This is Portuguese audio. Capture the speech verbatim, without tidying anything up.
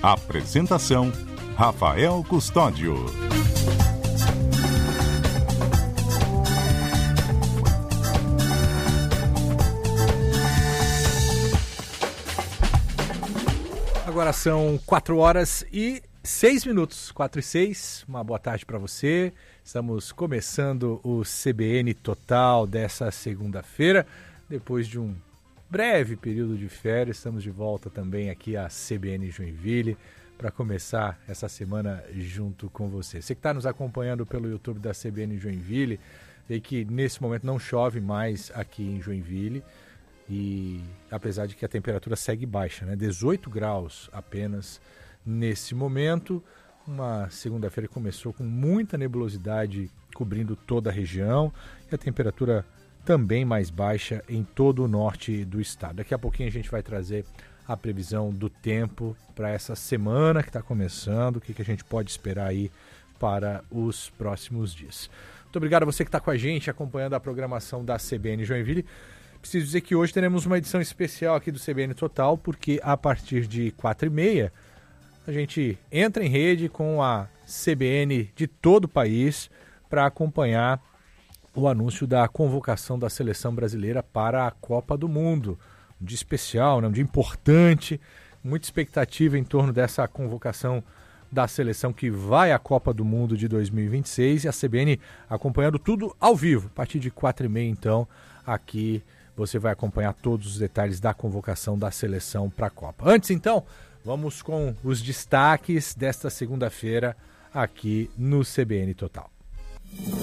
Apresentação: Rafael Custódio. Agora são quatro horas e seis minutos, quatro e seis. Uma boa tarde para você. Estamos começando o C B N Total dessa segunda-feira. Depois de um breve período de férias, estamos de volta também aqui à C B N Joinville para começar essa semana junto com você. Você que está nos acompanhando pelo YouTube da C B N Joinville, vê que nesse momento não chove mais aqui em Joinville. E apesar de que a temperatura segue baixa, né? dezoito graus apenas nesse momento. Uma segunda-feira que começou com muita nebulosidade cobrindo toda a região e a temperatura também mais baixa em todo o norte do estado. Daqui a pouquinho a gente vai trazer a previsão do tempo para essa semana que está começando, o que, que a gente pode esperar aí para os próximos dias. Muito obrigado a você que está com a gente acompanhando a programação da C B N Joinville. Preciso dizer que hoje teremos uma edição especial aqui do C B N Total, porque a partir de quatro e meia a gente entra em rede com a C B N de todo o país para acompanhar o anúncio da convocação da seleção brasileira para a Copa do Mundo. Um dia especial, né? Um dia importante, muita expectativa em torno dessa convocação da seleção que vai à Copa do Mundo de dois mil e vinte e seis e a C B N acompanhando tudo ao vivo. A partir de quatro e meia, então, aqui você vai acompanhar todos os detalhes da convocação da seleção para a Copa. Antes, então, vamos com os destaques desta segunda-feira aqui no C B N Total.